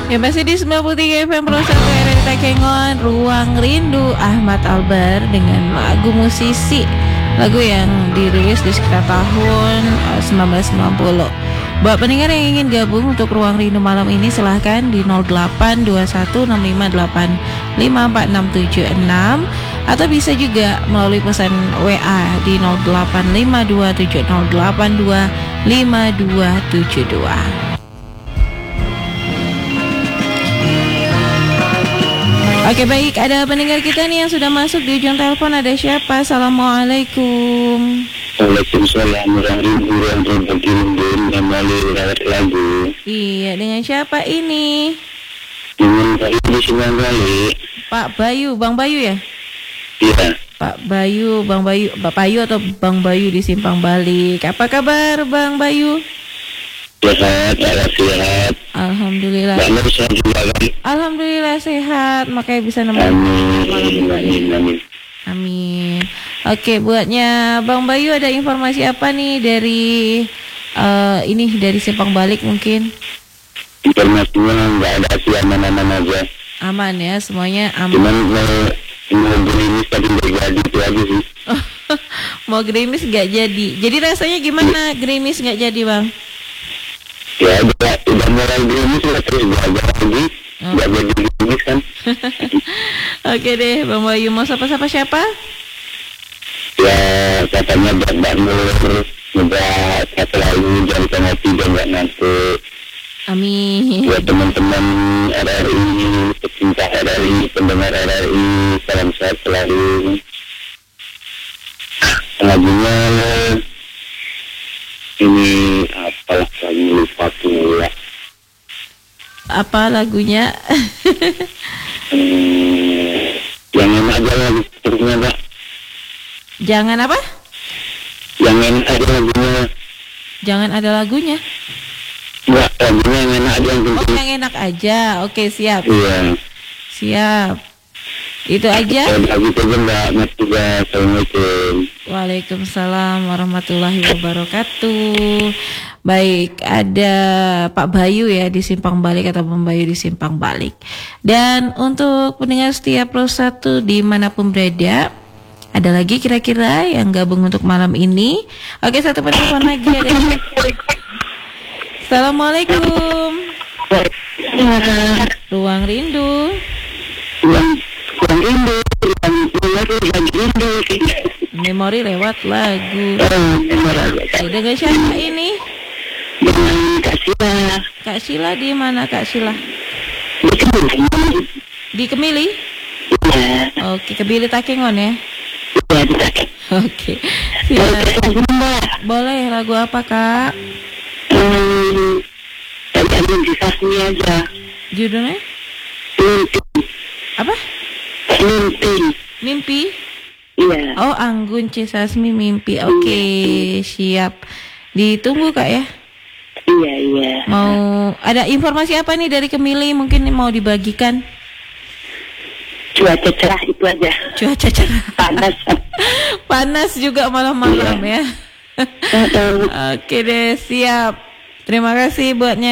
Ya masih di 93 FM Pro 1 RRI Takengon, Ruang Rindu Ahmad Albar dengan lagu Musisi, lagu yang dirilis di sekitar tahun 1990. Buat pendengar yang ingin gabung untuk Ruang Rindu malam ini, silahkan di 082165854676 atau bisa juga melalui pesan WA di 0852708252. Oke, baik, ada pendengar kita nih yang sudah masuk di ujung telepon. Ada siapa? Assalamualaikum. Waalaikumsalam warahmatullahi wabarakatuh. Lagu. Iya, dengan siapa ini? Dengan Pak Bayu di Simpang Balik. Pak Bayu, Bang Bayu ya? Iya. Pak Bayu, Bang Bayu, Pak Bayu atau Bang Bayu di Simpang Balik. Apa kabar Bang Bayu? Sehat, sehat. Alhamdulillah. Banyak sehat juga kan? Alhamdulillah sehat, makanya bisa nemenin. Amin. Amin. Oke, buatnya Bang Bayu ada informasi apa nih dari ini dari Simpang Balik mungkin? Informasinya nggak ada sih, aman-aman aja. Aman ya, semuanya aman. Cuman mau gerimis tadi nggak jadi itu aja sih. Mau gerimis nggak jadi. Jadi rasanya gimana gerimis nggak jadi Bang? Ya udah mulai gerimis lah, terus belajar lagi. Nggak jadi gerimis kan. Oke deh Bang Bayu, mau sapa-sapa siapa? Ya katanya buat Mbak Nur, buat kata lalu jangan sama tidak nggak ngantuk. Amin. Buat teman-teman RRI, pecinta RRI, pendengar RRI, salam sehat selalu. Lagunya ini apalah lagi lupa pula. Apa lagunya? Yang enak aja lagu terusnya Pak. Jangan apa? Yang enak aja lagunya. Jangan ada lagunya. Enggak, lagunya yang enak aja. Yang enak aja. Oke, siap. Iya. Siap. Itu aja. Lagu itu Mbak, juga. Assalamualaikum. Waalaikumsalam warahmatullahi wabarakatuh. Baik, ada Pak Bayu ya di Simpang Balik atau Bang Bayu di Simpang Balik. Dan untuk pendengar setia Pro 1 dimanapun berada, ada lagi kira-kira yang gabung untuk malam ini? Oke, satu penelpon lagi ada. Assalamualaikum. Ruang Rindu. Ruang Rindu. Memori lewat lagu. Dengan siapa ini? Dengan Kak Sila. Kak Sila di mana Kak Sila? Di Kemili? Iya. Oke, Kemili Takengon ya? Iya, di Takengon. Oke. Boleh, lagu apa Kak? Tadi di Sasmi aja. Judulnya? Mimpi. Apa? Mimpi. Mimpi? Iya. Oh, Anggun C. Sasmi Mimpi. Oke, siap. Ditunggu Kak ya? Iya. Mau ada informasi apa nih dari Kemili mungkin mau dibagikan? Cuaca cerah itu aja. Cuaca cerah. Panas. Panas juga malam-malam ya. Oke deh, siap. Terima kasih buatnya.